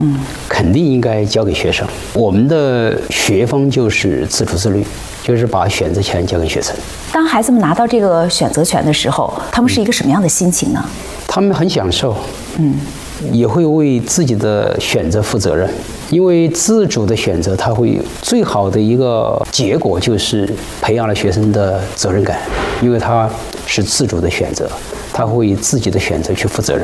肯定应该交给学生。我们的学风就是自主自律，就是把选择权交给学生。 当孩子们拿到这个选择权的时候，他们是一个什么样的心情呢？ 他们很享受，也会为自己的选择负责任。因为自主的选择，它会最好的一个结果就是培养了学生的责任感，因为他是自主的选择，他会为自己的选择去负责任。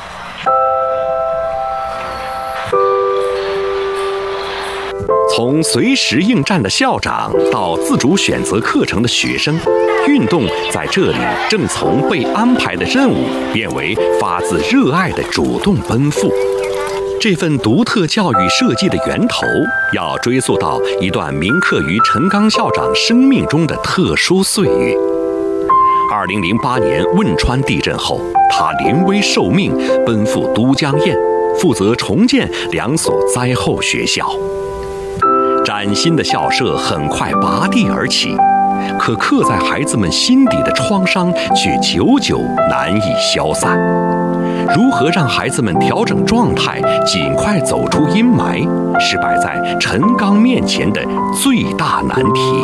从随时应战的校长到自主选择课程的学生，运动在这里正从被安排的任务变为发自热爱的主动奔赴。这份独特教育设计的源头，要追溯到一段铭刻于陈刚校长生命中的特殊岁月。2008年汶川地震后，他临危受命，奔赴都江堰，负责重建2所灾后学校。崭新的校舍很快拔地而起，可刻在孩子们心底的创伤却久久难以消散。如何让孩子们调整状态，尽快走出阴霾，是摆在陈刚面前的最大难题。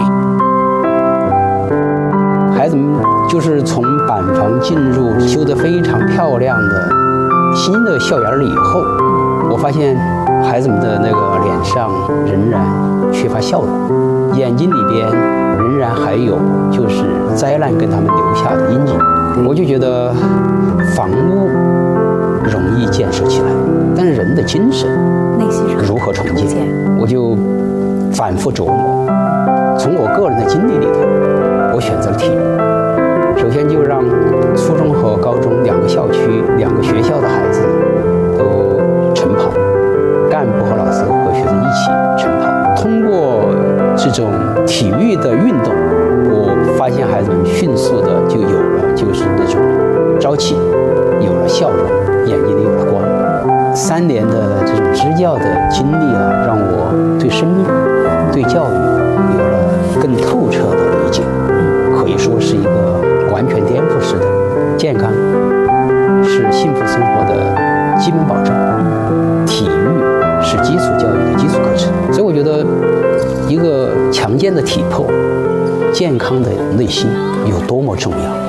孩子们就是从板房进入修得非常漂亮的新的校园了以后，我发现孩子们的那个脸上仍然缺乏笑容，眼睛里边仍然还有就是灾难跟他们留下的阴影。我就觉得房屋容易建设起来，但是人的精神内心如何重建，我就反复琢磨。从我个人的经历里头，我选择了体育。首先就让初中和高中2个校区、2个学校的孩子都晨跑，干部和老师和学生一起晨跑。通过这种体育的运动，我发现孩子们迅速的就有了就是那种朝气，有了笑容，眼睛里有了光。3年的这种支教的经历啊，让我对生命、对教育有了更透彻的理解，可以说是一个完全颠覆式的。健康是幸福生活的基本保障，体育是基础教育的基础课程。所以我觉得一个强健的体魄、健康的内心有多么重要。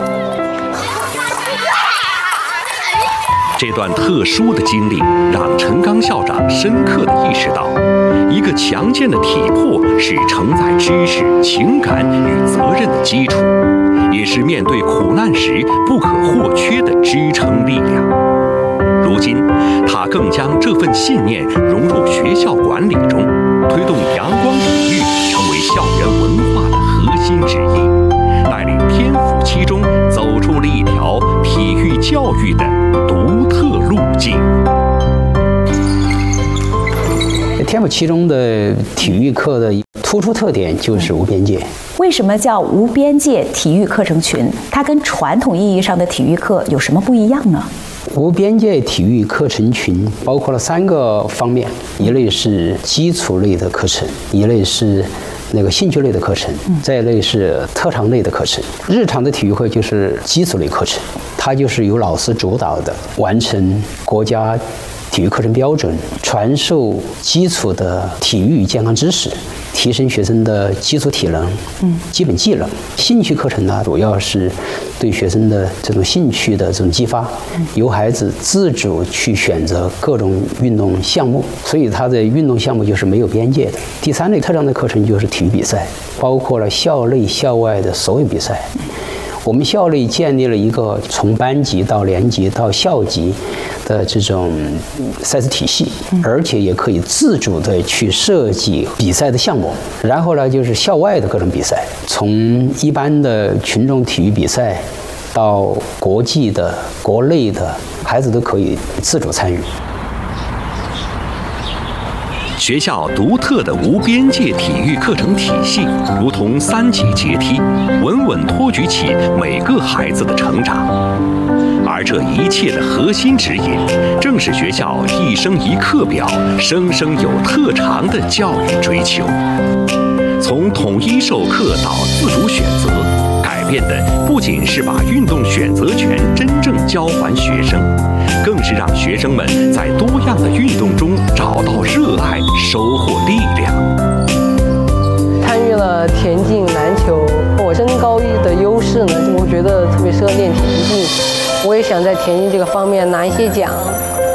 这段特殊的经历让陈刚校长深刻地意识到，一个强健的体魄是承载知识、情感与责任的基础，也是面对苦难时不可或缺的支撑力量。如今，他更将这份信念融入学校管理中，推动阳光体育成为校园文化的核心之一，带领天府七中走出了一条体育教育的独特路径。 天府七中的体育课的突出特点就是无边界。 为什么叫无边界体育课程群？它跟传统意义上的体育课有什么不一样呢？ 无边界体育课程群包括了3个方面，一类是基础类的课程，一类是那个兴趣类的课程，再一类是特长类的课程。日常的体育课就是基础类课程，它就是由老师主导的，完成国家体育课程标准，传授基础的体育健康知识，提升学生的基础体能、基本技能。兴趣课程呢，主要是对学生的这种兴趣的这种激发，由孩子自主去选择各种运动项目，所以它的运动项目就是没有边界的。第3类特长的课程就是体育比赛，包括了校内校外的所有比赛。我们校内建立了一个从班级到年级到校级的这种赛事体系，而且也可以自主的去设计比赛的项目。然后呢，就是校外的各种比赛，从一般的群众体育比赛到国际的、国内的，孩子都可以自主参与。 学校独特的无边界体育课程体系，如同3级阶梯，稳稳托举起每个孩子的成长。而这一切的核心指引，正是学校一生一课表、生生有特长的教育追求。从统一授课到自主选择，改变的不仅是把运动选择权真正交还学生， 更是让学生们在多样的运动中找到热爱，收获力量。 参与了田径、篮球，我身高的优势呢，我觉得特别适合练田径。我也想在田径这个方面拿一些奖，